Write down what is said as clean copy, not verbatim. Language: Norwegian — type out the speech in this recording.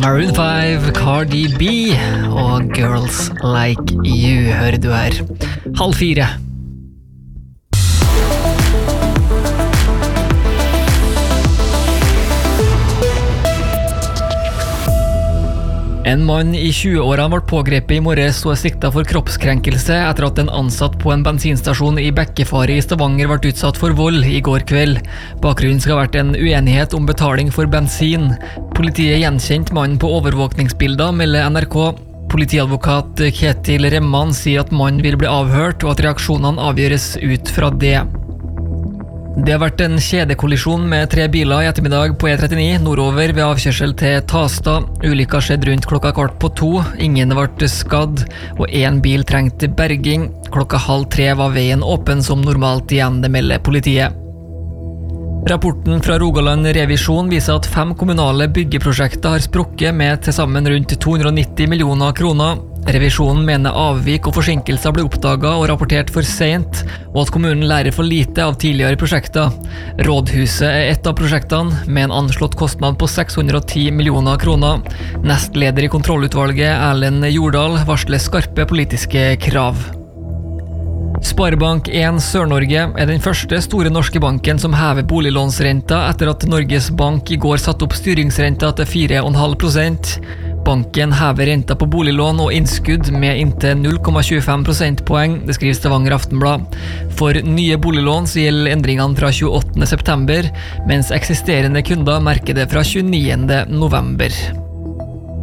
Maroon 5, Cardi B og Girls Like You hører du her. 3:30. En mann i 20-årene ble pågrepet i morges og siktet for kroppskrenkelse etter at en ansatt på en bensinstasjon i Bekkefare i Stavanger ble utsatt for vold i går kveld. Bakgrunnen skal ha vært en uenighet om betaling for bensin. Politiet gjenkjente mannen på overvåkningsbilder, melder NRK. Politiadvokat Ketil Remman sier at mannen vil bli avhørt og at reaksjonene avgjøres ut fra det. Det har vært en kjedekollisjon med 3 biler i ettermiddag på E39 nordover ved avkjørsel til Tasta. Ulykka skjedde rundt 2:15. Ingen ble skadd, og 1 bil trengte berging. 2:30 var veien åpen som normalt igjen, det melder politiet. Rapporten fra Rogaland Revisjon viser at 5 kommunale byggeprosjekter har sprukket med til sammen rundt 290 millioner kroner. Revisjonen mener avvik og forsinkelser ble oppdaget og rapportert for sent, og at kommunen lærer for lite av tidligere prosjekter. Rådhuset er et av prosjektene, med en anslått kostnad på 610 millioner kroner. Nestleder i kontrollutvalget, Erlend Jordal, varsler skarpe politiske krav. Sparebank 1 Sør-Norge er den første store norske banken som hever boliglånsrenta etter at Norges Bank i går satte opp styringsrenta til 4,5%. Banken hever renta på boliglån og innskudd med inntil 0,25 prosentpoeng, det skriver Stavanger Aftenblad. For nye boliglån så gjelder endringene fra 28. september, mens eksisterende kunder merker det fra 29. november.